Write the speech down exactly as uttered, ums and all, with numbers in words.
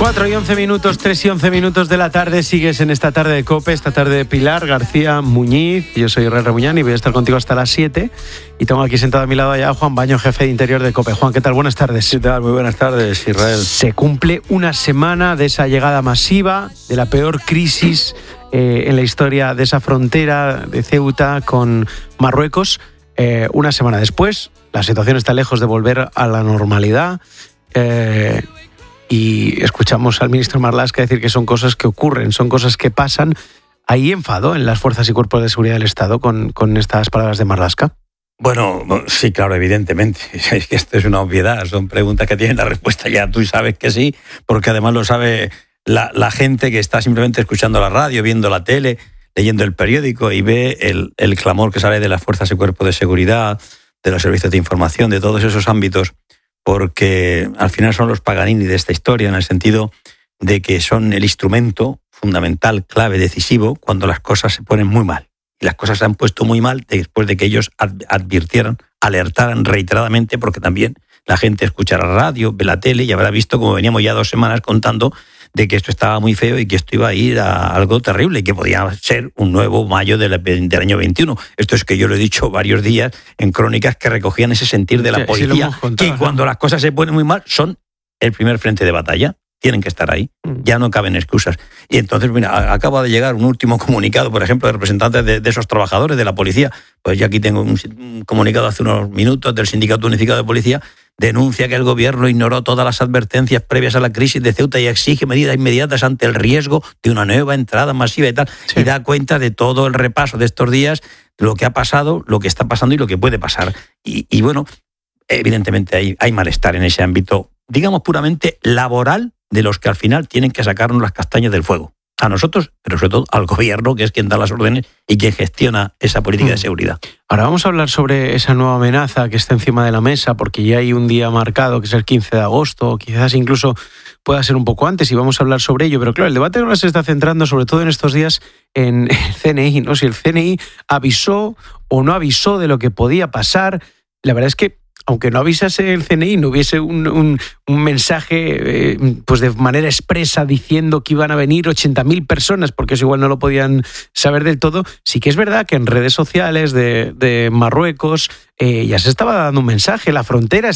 cuatro y once minutos, tres y once minutos de la tarde. Sigues en esta tarde de COPE, esta tarde de Pilar García Muñiz. Yo soy Israel Rebuñán y voy a estar contigo hasta las siete. Y tengo aquí sentado a mi lado ya a Juan Baño, jefe de Interior de COPE. Juan, ¿qué tal? Buenas tardes. ¿Qué tal? Muy buenas tardes, Israel. Se cumple una semana de esa llegada masiva, de la peor crisis eh, en la historia de esa frontera de Ceuta con Marruecos. Eh, una semana después, la situación está lejos de volver a la normalidad. Eh... Y escuchamos al ministro Marlaska decir que son cosas que ocurren, son cosas que pasan. ¿Hay enfado en las fuerzas y cuerpos de seguridad del Estado con, con estas palabras de Marlaska? Bueno, sí, claro, evidentemente. Es que esto es una obviedad. Son preguntas que tienen la respuesta ya. Tú sabes que sí, porque además lo sabe la, la gente que está simplemente escuchando la radio, viendo la tele, leyendo el periódico y ve el, el clamor que sale de las fuerzas y cuerpos de seguridad, de los servicios de información, de todos esos ámbitos, porque al final son los Paganini de esta historia, en el sentido de que son el instrumento fundamental, clave, decisivo, cuando las cosas se ponen muy mal. Y las cosas se han puesto muy mal después de que ellos advirtieran, alertaran reiteradamente, porque también la gente escucha la radio, ve la tele y habrá visto, como veníamos ya dos semanas contando, de que esto estaba muy feo y que esto iba a ir a algo terrible y que podía ser un nuevo mayo del, del año veintiuno. Esto es que yo lo he dicho varios días en crónicas que recogían ese sentir de la sí, policía, sí que cuando las cosas se ponen muy mal son el primer frente de batalla. Tienen que estar ahí, ya no caben excusas. Y entonces, mira, acaba de llegar un último comunicado, por ejemplo, de representantes de, de esos trabajadores de la policía. Pues yo aquí tengo un, un comunicado hace unos minutos del Sindicato Unificado de Policía. Denuncia que el gobierno ignoró todas las advertencias previas a la crisis de Ceuta y exige medidas inmediatas ante el riesgo de una nueva entrada masiva y tal. Sí. Y da cuenta de todo el repaso de estos días, lo que ha pasado, lo que está pasando y lo que puede pasar. Y, y bueno, evidentemente hay, hay malestar en ese ámbito, digamos puramente laboral, de los que al final tienen que sacarnos las castañas del fuego. A nosotros, pero sobre todo al gobierno, que es quien da las órdenes y quien gestiona esa política de seguridad. Ahora vamos a hablar sobre esa nueva amenaza que está encima de la mesa, porque ya hay un día marcado, que es el quince de agosto, quizás incluso pueda ser un poco antes, y vamos a hablar sobre ello. Pero claro, el debate ahora se está centrando, sobre todo en estos días, en el C N I, ¿no? Si el C N I avisó o no avisó de lo que podía pasar. La verdad es que aunque no avisase el C N I, no hubiese un, un, un mensaje eh, pues de manera expresa diciendo que iban a venir ochenta mil personas, porque eso igual no lo podían saber del todo, sí que es verdad que en redes sociales de, de Marruecos eh, ya se estaba dando un mensaje, la frontera